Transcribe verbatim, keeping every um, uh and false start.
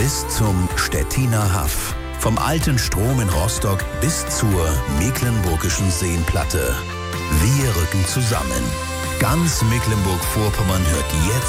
bis zum Stettiner Haff. Vom alten Strom in Rostock bis zur Mecklenburgischen Seenplatte. Wir rücken zusammen. Ganz Mecklenburg-Vorpommern hört jetzt